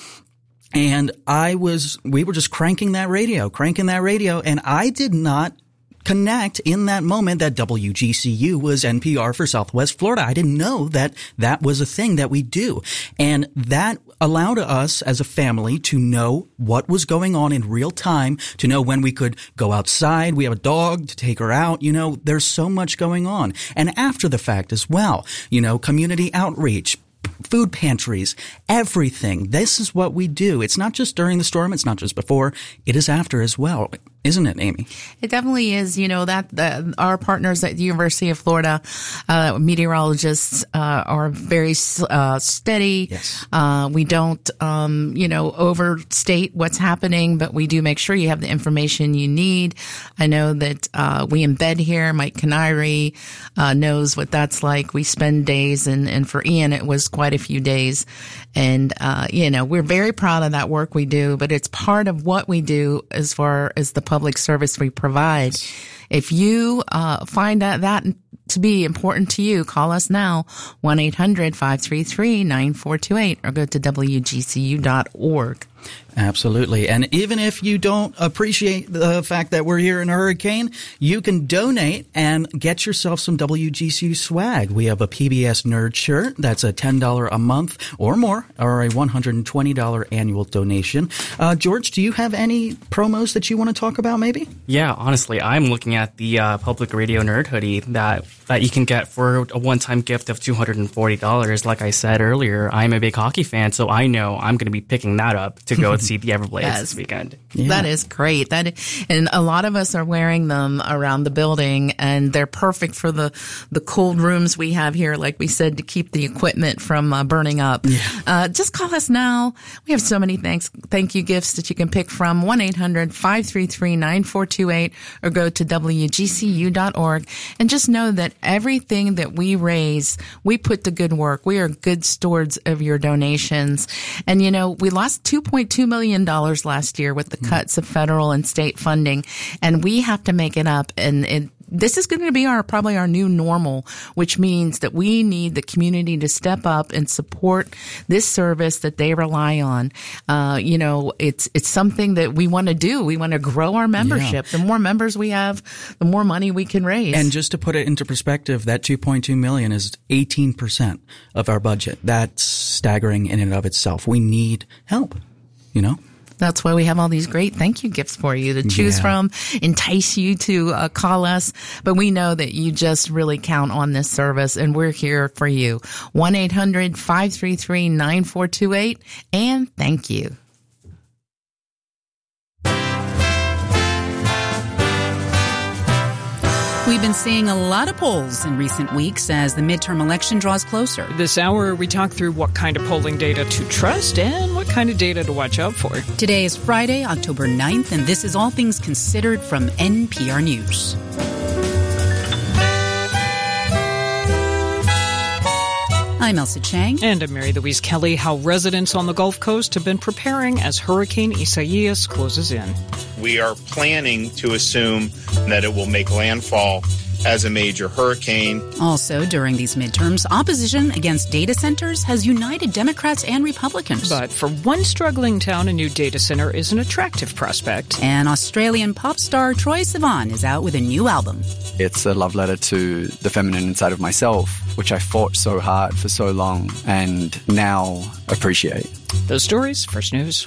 And I was, we were just cranking that radio, cranking that radio, and I did not connect in that moment that W G C U was N P R for Southwest Florida. I didn't know that that was a thing that we do. And that allowed us as a family to know what was going on in real time, to know when we could go outside. We have a dog to take her out. You know, there's so much going on. And after the fact as well, you know, community outreach, food pantries, everything. This is what we do. It's not just during the storm. It's not just before. It is after as well. Isn't it, Amy? It definitely is. You know, that the, our partners at the University of Florida, uh, meteorologists, uh, are very, uh, steady. Yes. Uh, we don't, um, you know, overstate what's happening, but we do make sure you have the information you need. I know that, uh, we embed here. Mike Canary, uh, knows what that's like. We spend days, and, and for Ian, it was quite a few days. And, uh, you know, we're very proud of that work we do, but it's part of what we do as far as the public service we provide. If you uh, find that that to be important to you, call us now, one eight hundred five three three nine four two eight, or go to W G C U dot org. Absolutely. And even if you don't appreciate the fact that we're here in a hurricane, you can donate and get yourself some W G C U swag. We have a P B S Nerd shirt. That's a ten dollars a month or more, or a one hundred twenty dollars annual donation. Uh, George, do you have any promos that you want to talk about maybe? Yeah, honestly, I'm looking at the uh, Public Radio Nerd hoodie that that you can get for a one-time gift of two hundred forty dollars. Like I said earlier, I'm a big hockey fan, so I know I'm going to be picking that up to go see the Everblades Yes. this weekend. Yeah. That is great. That and a lot of us are wearing them around the building, and they're perfect for the the cold rooms we have here, like we said, to keep the equipment from uh, burning up. Yeah. Uh, just call us now. We have so many thanks thank you gifts that you can pick from, one eight hundred five three three nine four two eight, or go to W G C U dot org. And just know that everything that we raise, we put to good work. We are good stewards of your donations. And you know, we lost two point two million dollars last year with the cuts of federal and state funding, and we have to make it up. And it, this is going to be our probably our new normal, which means that we need the community to step up and support this service that they rely on. Uh, you know, it's it's something that we want to do. We want to grow our membership. Yeah. The more members we have, the more money we can raise. And just to put it into perspective, that two point two million dollars is eighteen percent of our budget. That's staggering in and of itself. We need help, you know? That's why we have all these great thank you gifts for you to choose Yeah. from, entice you to uh, call us. But we know that you just really count on this service, and we're here for you. one eight hundred five three three nine four two eight, and thank you. We've been seeing a lot of polls in recent weeks as the midterm election draws closer. This hour, we talk through what kind of polling data to trust and what kind of data to watch out for. Today is Friday, October ninth, and this is All Things Considered from N P R News. I'm Elsa Chang. And I'm Mary Louise Kelly. How residents on the Gulf Coast have been preparing as Hurricane Isaias closes in. We are planning to assume that it will make landfall as a major hurricane. Also, during these midterms, opposition against data centers has united Democrats and Republicans. But for one struggling town, a new data center is an attractive prospect. And Australian pop star Troye Sivan is out with a new album. It's a love letter to the feminine inside of myself, which I fought so hard for so long and now appreciate. Those stories, First News.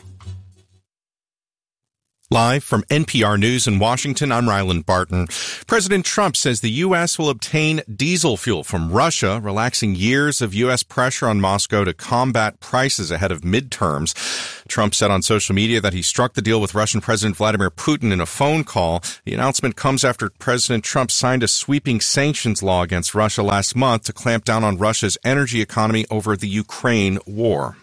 Live from N P R News in Washington, I'm Ryland Barton. President Trump says the U S will obtain diesel fuel from Russia, relaxing years of U S pressure on Moscow to combat prices ahead of midterms. Trump said on social media that he struck the deal with Russian President Vladimir Putin in a phone call. The announcement comes after President Trump signed a sweeping sanctions law against Russia last month to clamp down on Russia's energy economy over the Ukraine war.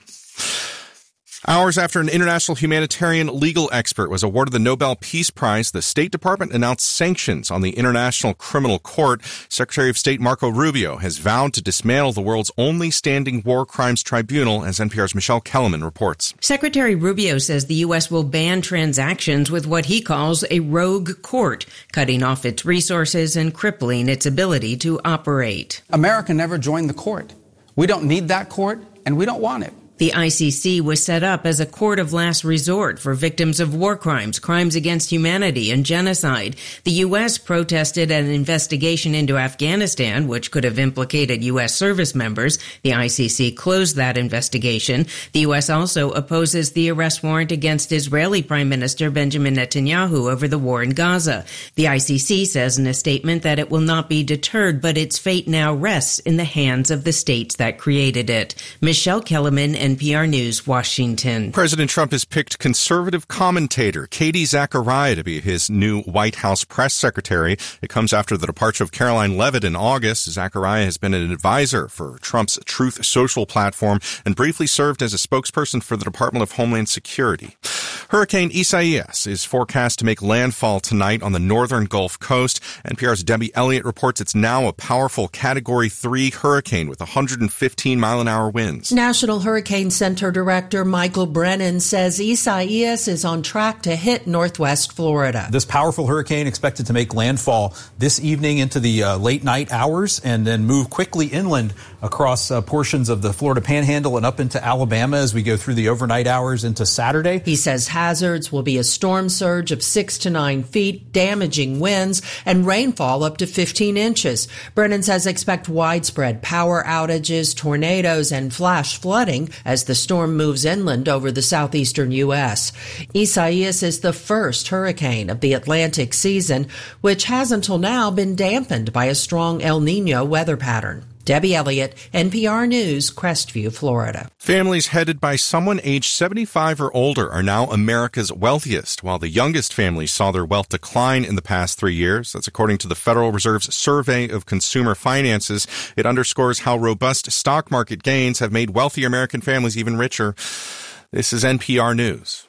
Hours after an international humanitarian legal expert was awarded the Nobel Peace Prize, the State Department announced sanctions on the International Criminal Court. Secretary of State Marco Rubio has vowed to dismantle the world's only standing war crimes tribunal, as N P R's Michelle Kellerman reports. Secretary Rubio says the U S will ban transactions with what he calls a rogue court, cutting off its resources and crippling its ability to operate. America never joined the court. We don't need that court, and we don't want it. The I C C was set up as a court of last resort for victims of war crimes, crimes against humanity, and genocide. The U S protested an investigation into Afghanistan, which could have implicated U S service members. The I C C closed that investigation. The U S also opposes the arrest warrant against Israeli Prime Minister Benjamin Netanyahu over the war in Gaza. The I C C says in a statement that it will not be deterred, but its fate now rests in the hands of the states that created it. Michelle Kellerman, N P R News, Washington. President Trump has picked conservative commentator Katie Zachariah to be his new White House press secretary. It comes after the departure of Caroline Leavitt in August. Zachariah has been an advisor for Trump's Truth Social platform and briefly served as a spokesperson for the Department of Homeland Security. Hurricane Isaias is forecast to make landfall tonight on the northern Gulf Coast. N P R's Debbie Elliott reports it's now a powerful Category three hurricane with one hundred fifteen mile an hour winds. National Hurricane Center Director Michael Brennan says Isaias is on track to hit northwest Florida. This powerful hurricane expected to make landfall this evening into the uh, late night hours and then move quickly inland across uh, portions of the Florida Panhandle and up into Alabama as we go through the overnight hours into Saturday. He says hazards will be a storm surge of six to nine feet, damaging winds, and rainfall up to fifteen inches. Brennan says expect widespread power outages, tornadoes, and flash flooding as the storm moves inland over the southeastern U S. Isaias is the first hurricane of the Atlantic season, which has until now been dampened by a strong El Nino weather pattern. Debbie Elliott, N P R News, Crestview, Florida. Families headed by someone aged seventy-five or older are now America's wealthiest, while the youngest families saw their wealth decline in the past three years. That's according to the Federal Reserve's Survey of Consumer Finances. It underscores how robust stock market gains have made wealthy American families even richer. This is N P R News.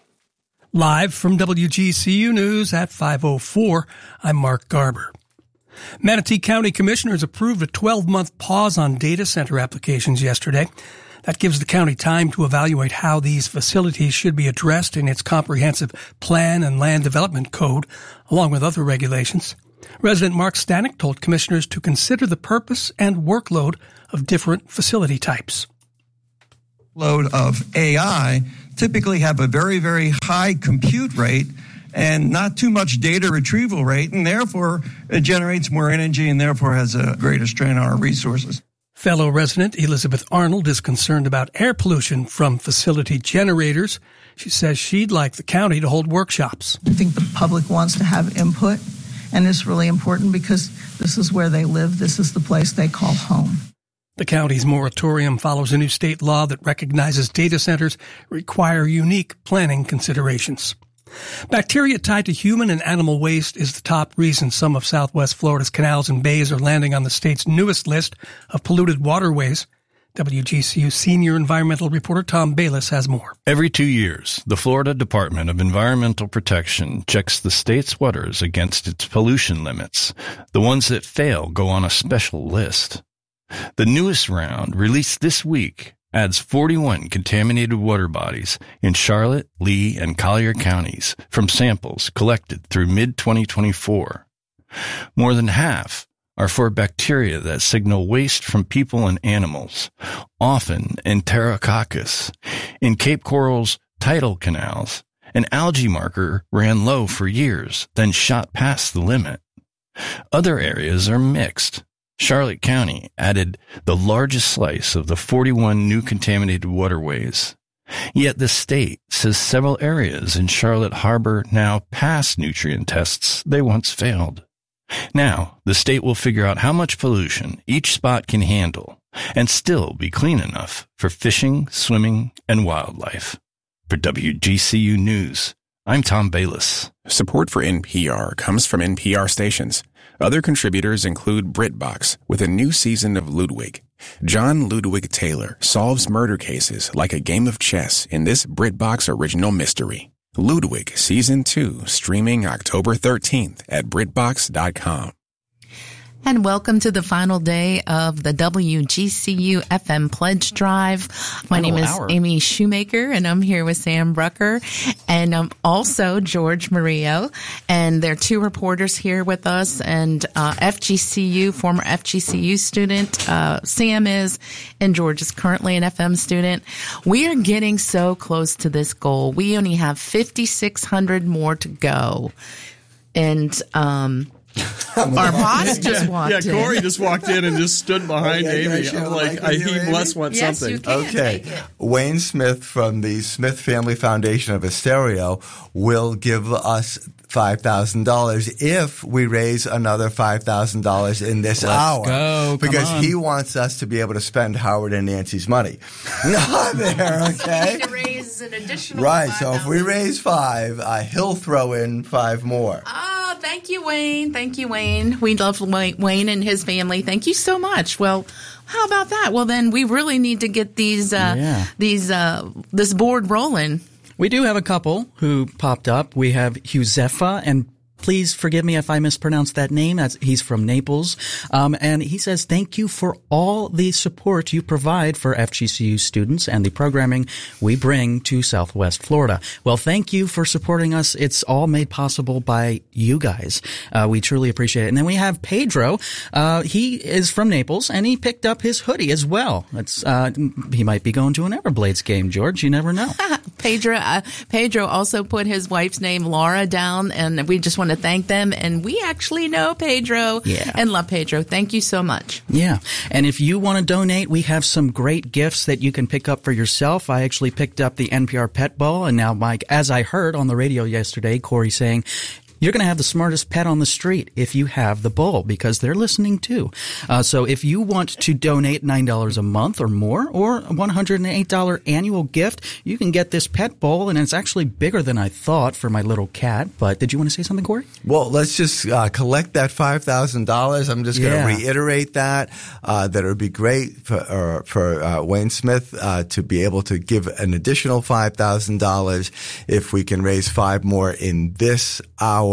Live from W G C U News at five oh four, I'm Mark Garber. Manatee County Commissioners approved a twelve-month pause on data center applications yesterday. That gives the county time to evaluate how these facilities should be addressed in its comprehensive plan and land development code, along with other regulations. Resident Mark Stanek told commissioners to consider the purpose and workload of different facility types. Load of A I typically have a very, very high compute rate and not too much data retrieval rate, and therefore it generates more energy and therefore has a greater strain on our resources. Fellow resident Elizabeth Arnold is concerned about air pollution from facility generators. She says she'd like the county to hold workshops. I think the public wants to have input, and it's really important because this is where they live. This is the place they call home. The county's moratorium follows a new state law that recognizes data centers require unique planning considerations. Bacteria tied to human and animal waste is the top reason some of Southwest Florida's canals and bays are landing on the state's newest list of polluted waterways. W G C U senior environmental reporter Tom Bayless has more. Every two years, the Florida Department of Environmental Protection checks the state's waters against its pollution limits. The ones that fail go on a special list. The newest round, released this week, adds forty-one contaminated water bodies in Charlotte, Lee, and Collier counties from samples collected through mid twenty twenty-four. More than half are for bacteria that signal waste from people and animals, often Enterococcus. In Cape Coral's tidal canals, an algae marker ran low for years, then shot past the limit. Other areas are mixed. Charlotte County added the largest slice of the forty-one new contaminated waterways. Yet the state says several areas in Charlotte Harbor now pass nutrient tests they once failed. Now, the state will figure out how much pollution each spot can handle and still be clean enough for fishing, swimming, and wildlife. For W G C U News, I'm Tom Bayless. Support for N P R comes from N P R stations. Other contributors include BritBox with a new season of Ludwig. John Ludwig Taylor solves murder cases like a game of chess in this BritBox original mystery. Ludwig Season two, streaming October thirteenth at Britbox dot com. And welcome to the final day of the W G C U F M Pledge Drive. My Final name is hour. Amy Shoemaker, and I'm here with Sam Brucker, and um, also George Murillo. And there are two reporters here with us, and uh, F G C U, former F G C U student, uh, Sam is, and George is currently an F M student. We are getting so close to this goal. We only have fifty-six hundred more to go. And, um... Our boss just walked yeah, in. Yeah, Corey just walked in and just stood behind Okay, Amy. can I I'm like, I, he must want Yes, something. you can. Okay. Wayne Smith from the Smith Family Foundation of Asterio will give us five thousand dollars if we raise another five thousand dollars in this Let's hour. go. Come Because on. he wants us to be able to spend Howard and Nancy's money. Not there, okay? To raise an additional Right, so if we raise five, uh, he'll throw in five more. Ah, thank you, Wayne. Thank you, Wayne. We love Wayne Wayne and his family. Thank you so much. Well, how about that? Well, then we really need to get these uh, Yeah. these uh, this board rolling. We do have a couple who popped up. We have Huzefa, and please forgive me if I mispronounced that name. That's, he's from Naples. Um, and he says, thank you for all the support you provide for F G C U students and the programming we bring to Southwest Florida. Well, thank you for supporting us. It's all made possible by you guys. Uh, we truly appreciate it. And then we have Pedro. Uh, he is from Naples, and he picked up his hoodie as well. That's, uh, he might be going to an Everblades game, George. You never know. Pedro uh, Pedro also put his wife's name, Laura, down, and we just want to thank them. And we actually know Pedro Yeah. and love Pedro. Thank you so much. Yeah. And if you want to donate, we have some great gifts that you can pick up for yourself. I actually picked up the N P R Pet Ball, and now, Mike, as I heard on the radio yesterday, Corey saying, you're going to have the smartest pet on the street if you have the bowl, because they're listening too. Uh, so if you want to donate nine dollars a month or more, or a one hundred eight dollars annual gift, you can get this pet bowl, and it's actually bigger than I thought for my little cat. But did you want to say something, Corey? Well, let's just uh, collect that five thousand dollars. I'm just going to Yeah. reiterate that, uh, that it would be great for, uh, for uh, Wayne Smith uh, to be able to give an additional five thousand dollars if we can raise five more in this hour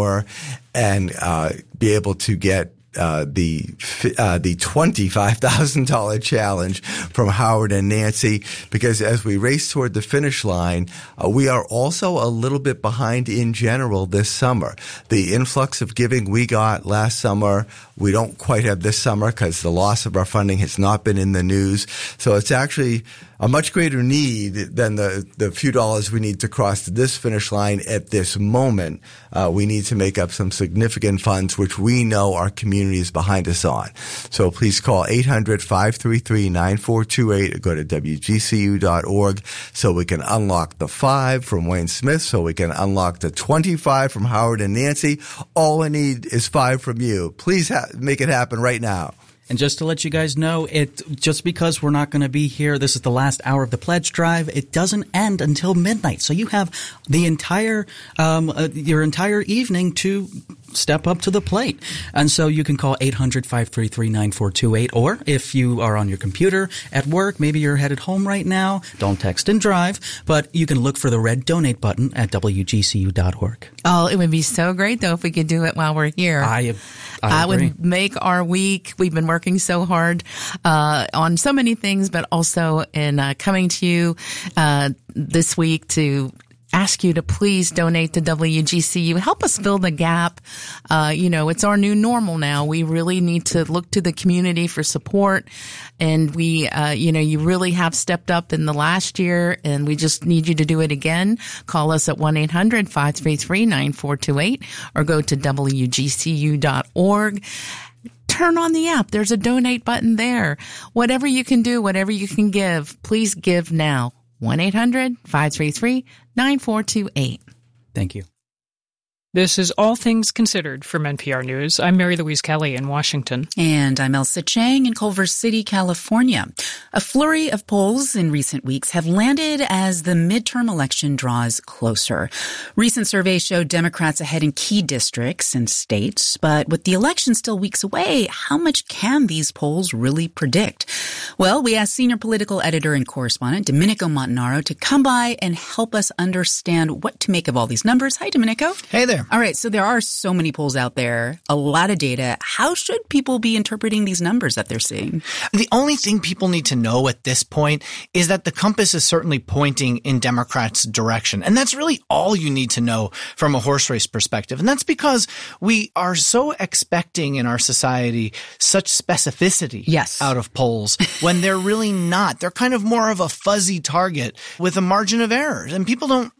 and uh, be able to get Uh, the uh, the twenty-five thousand dollars challenge from Howard and Nancy, because as we race toward the finish line, uh, we are also a little bit behind in general this summer. The influx of giving we got last summer, we don't quite have this summer because the loss of our funding has not been in the news. So it's actually a much greater need than the, the few dollars we need to cross this finish line at this moment. Uh, we need to make up some significant funds, which we know our community is behind us on. So please call eight hundred, five three three, nine four two eight or go to W G C U dot org so we can unlock the five from Wayne Smith, so we can unlock the twenty-five from Howard and Nancy. All we need is five from you. Please ha- make it happen right now. And just to let you guys know, it just because we're not going to be here, this is the last hour of the pledge drive. It doesn't end until midnight, so you have the entire um, uh, your entire evening to step up to the plate. And so you can call eight hundred, five three three, nine four two eight, or if you are on your computer at work, maybe you're headed home right now, don't text and drive, but you can look for the red donate button at W G C U dot org. Oh, it would be so great, though, if we could do it while we're here. I I, I would make our week. We've been working so hard uh, on so many things, but also in uh, coming to you uh, this week to ask you to please donate to W G C U. Help us fill the gap. Uh, you know, it's our new normal now. We really need to look to the community for support. And we, uh, you know, you really have stepped up in the last year, and we just need you to do it again. Call us at one eight hundred, five three three, nine four two eight or go to W G C U dot org. Turn on the app. There's a donate button there. Whatever you can do, whatever you can give, please give now. one eight hundred, five three three, nine four two eight. Thank you. This is All Things Considered from N P R News. I'm Mary Louise Kelly in Washington. And I'm Elsa Chang in Culver City, California. A flurry of polls in recent weeks have landed as the midterm election draws closer. Recent surveys showed Democrats ahead in key districts and states, but with the election still weeks away, how much can these polls really predict? Well, we asked senior political editor and correspondent Domenico Montanaro to come by and help us understand what to make of all these numbers. Hi, Domenico. Hey there. All right, so there are so many polls out there, a lot of data. How should people be interpreting these numbers that they're seeing? The only thing people need to know at this point is that the compass is certainly pointing in Democrats' direction. And that's really all you need to know from a horse race perspective. And that's because we are so expecting in our society such specificity yes. out of polls when they're really not. They're kind of more of a fuzzy target with a margin of error. And people don't